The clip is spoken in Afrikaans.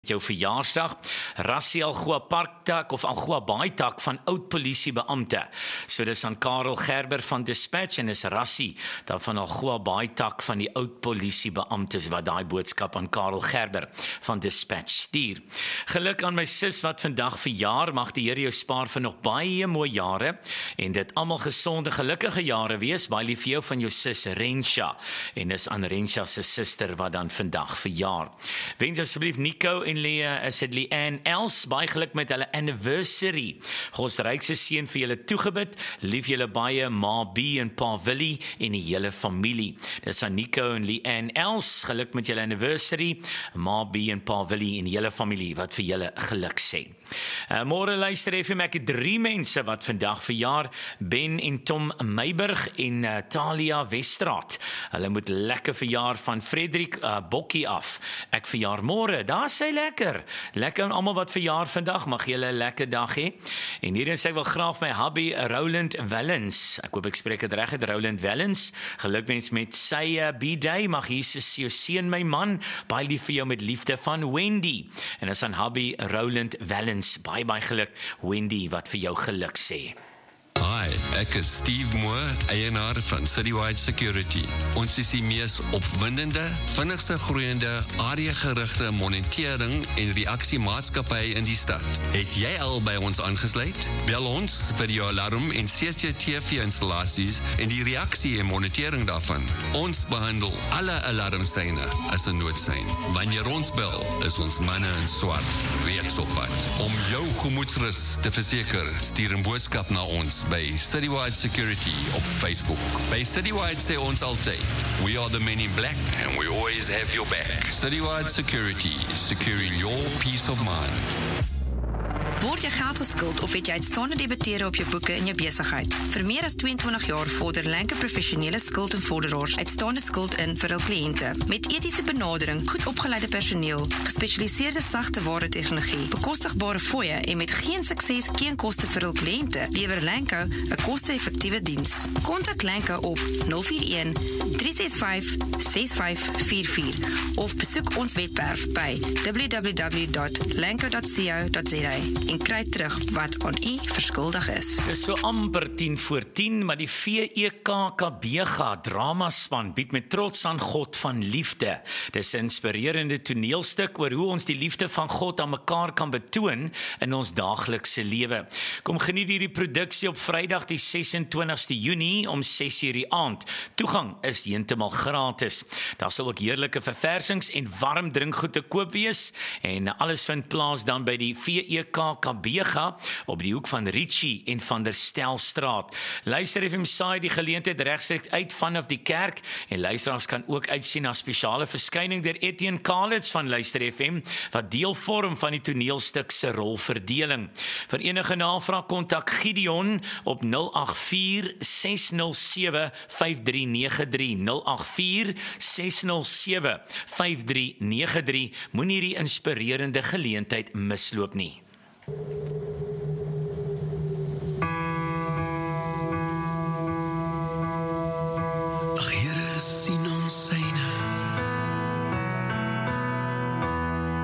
Jou verjaarsdag, Rassie Algoa Parktak of Algoa Baaitak van oud polisiebeampte. So dis aan Karel Gerber van Dispatch en is Rassie dan van Algoa Baaitak van die oud polisiebeamptes wat daai boodskap aan Karel Gerber van Dispatch stuur. Geluk aan my sis wat vandag verjaar, mag die Here jou spaar vir nog baie mooi jare en dit almal gesonde, gelukkige jare wees. Baie lief vir jou van jou sis Rensha en is aan Rensha se suster wat dan vandag verjaar. Wens asseblief Nico en Leanne Els, baie geluk met hulle anniversary. God se rykse seën vir julle toegebid. Lief julle baie, Ma B en Pa Willie en die hele familie. Dis aan Nico en Leanne Els, geluk met julle anniversary. Ma B en Pa Willie en die hele familie wat vir julle geluk sê. Môre luister FM, ek het 3 mense wat vandag verjaar. Ben en Tom Meiburg en Talia Westraat. Hulle moet lekker verjaar van Frederik Bokkie af. Ek verjaar môre, daar sê lekker aan almal wat verjaar vandag, mag julle 'n lekker dag hê. En hierin sê ek wil graag my hubby Roland Wellens, ek hoop ek spreek dit reg, Roland Wellens, gelukwens met sy B-day, mag Jesus jou seën my man, baie lief vir jou met liefde van Wendy, en as aan hubby Roland Wellens, baie geluk, Wendy wat vir jou geluk sê. Hi, ek is Steve Moore, eienaar van Citywide Security. Ons is die mees opwindende, vinnigste groeiende, areagerigte monitering en reaksiemaatskappy in die stad. Het jy al by ons aangesluit? Bel ons vir jou alarm en CCTV-installasies en die reaksie en monitering daarvan. Ons behandel alle alarmsyne as 'n noodsein. Wanneer ons bel, is ons manne in swart reeds op pad. Om jou gemoedsrus te verseker, stuur 'n boodskap na ons by Citywide Security op Facebook. By Citywide sê ons altyd, we are the men in black and we always have your back. Citywide Security, securing your peace of mind. Word jy geld geskuld of het jy uitstaande debitere op jou boeke in jou besigheid? Vir meer as 22 jaar vorder Lanke professionele skuld en vorderaars uitstaande skuld in vir hul kliënte. Met etiese benadering, goed opgeleide personeel, gespesialiseerde sagte ware tegnologie, bekostigbare fooie en met geen sukses, geen koste vir hul kliënte, lewer Lanke 'n koste-effektiewe diens. Kontak Lanke op 041 365 6544 of besoek ons webwerf by www.lanke.co.za en kry terug wat aan u verskuldig is. Dit is so amper 10:10, maar die VEKKBG dramaspan bied met trots aan God van liefde. Dis 'n inspirerende toneelstuk oor hoe ons die liefde van God aan mekaar kan betoon in ons daaglikse lewe. Kom geniet hierdie produksie op Vrydag die 26ste Junie om 6:00 die aand. Toegang is heeltemal gratis. Daar sal ook heerlike verversings en warm drinkgoed te koop wees en alles vind plaas dan by die VEKKBG op die hoek van Ritchie en van der Stelstraat. Luister FM saai die geleentheid regstreeks uit vanaf die kerk en luisteraars kan ook uitsien na spesiale verskyning deur Etienne Kalitz van Luister FM wat deel vorm van die toneelstuk se rolverdeling. Vir enige navraag kontak Gideon op 084 607 5393 084 607 5393. Moenie hierdie inspirerende geleentheid misloop nie.